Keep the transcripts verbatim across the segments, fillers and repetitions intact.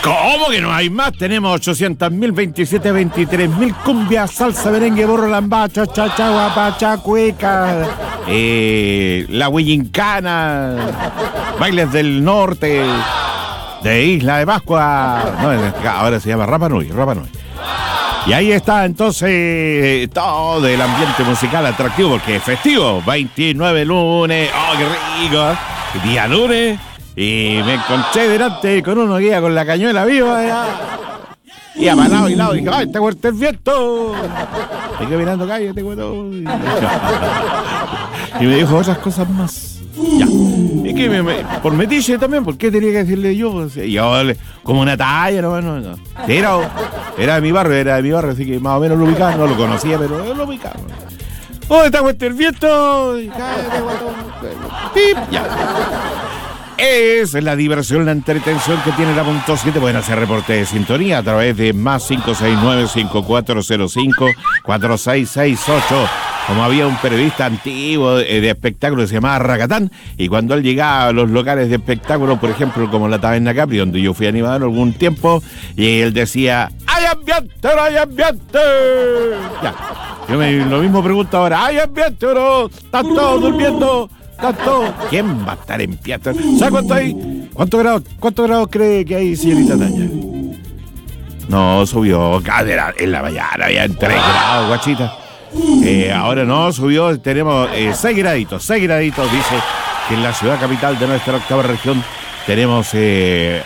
¿Cómo que no hay más? Tenemos ochocientos mil, veintisiete, veintitrés mil cumbias, salsa, merengue, burro, lambá, cha, cha, cha, guapacha, cueca, eh, la huillincana, bailes del norte, de Isla de Pascua, no, ahora se llama Rapa Nui, Rapa Nui. Y ahí está entonces todo el ambiente musical atractivo porque es festivo, veintinueve lunes, oh qué rico, día lunes. Y me encontré delante con uno que iba con la cañuela viva. Ya. Y a lado y lado dije, ¡ay, te fuerte el viento! Me quedé mirando, cállate, güey. Y me dijo otras cosas más. Ya. Es que me, me, por metiche también, ¿por qué tenía que decirle yo? Y yo, como una talla, no, no, no. Era, era de mi barrio, era de mi barrio, así que más o menos lo ubicaba, no lo conocía, pero lo ubicaba. ¡Oh, está fuerte el viento! Y cállate, güey. ¡Pip! Ya. Esa es la diversión, la entretención que tiene la punto siete. Pueden hacer reporte de sintonía a través de más cinco seis nueve, cinco cuatro cero cinco, cuatro seis seis ocho. Como había un periodista antiguo de, de espectáculos que se llamaba Racatán, y cuando él llegaba a los locales de espectáculos, por ejemplo, como la Taberna Capri, donde yo fui animador algún tiempo, y él decía, ¡hay ambiente, no hay ambiente! Ya. Yo me lo mismo pregunto ahora, ¿hay ambiente o no? ¿Están todos durmiendo? ¿Tanto? ¿Quién va a estar en Piatra? ¿Sabe cuánto hay? ¿Cuántos grados, cuántos grados cree que hay, señorita Tania? No, subió. Cadera, en la mañana había en tres grados, guachita. Eh, ahora no, subió, tenemos eh, seis graditos, seis graditos, dice que en la ciudad capital de nuestra octava región tenemos eh,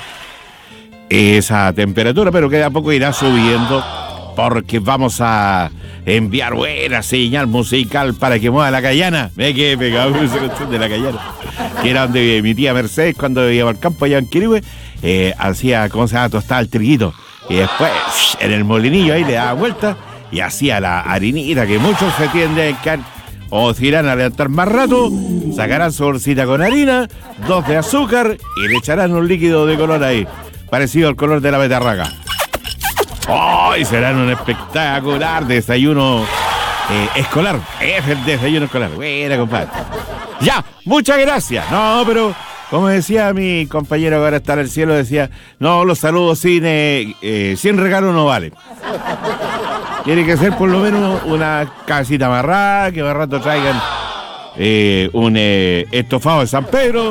esa temperatura, pero que de a poco irá subiendo porque vamos a enviar buena señal musical para que mueva la Cayana. Me quedé pegado con esa cuestión de la Cayana, que era donde mi tía Mercedes, cuando iba al campo allá en Quirihue, eh, hacía, ¿cómo se llama?, tostar el triguito. Y después, en el molinillo ahí le daba vuelta y hacía la harinita que muchos se tienden a encar o se irán a levantar más rato, sacarán su bolsita con harina, dos de azúcar y le echarán un líquido de color ahí, parecido al color de la betarraga. ¡Ay! Oh, serán un espectacular desayuno eh, escolar. Es el desayuno escolar. Buena, compadre. Ya, muchas gracias. No, pero como decía mi compañero que ahora está en el cielo, decía, no, los saludos sin, eh, eh, sin regalo no valen. Tiene que ser por lo menos una casita amarrada, que más rato traigan eh, un eh, estofado de San Pedro.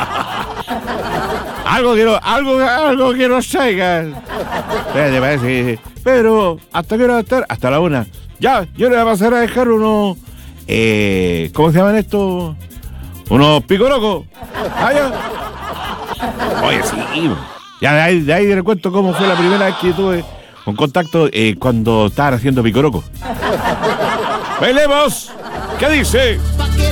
Algo que no, algo, algo que nos traigan. ¿Te parece que Pedro, ¿hasta qué hora va a estar? Hasta la una. Ya, yo le voy a pasar a dejar unos, eh, ¿cómo se llaman estos? Unos picorocos. Ah, ya. Oye, sí. Ya de ahí, de ahí le cuento cómo fue la primera vez que tuve un contacto eh, cuando estaban haciendo picoroco. ¡Bailemos! ¿Qué dice?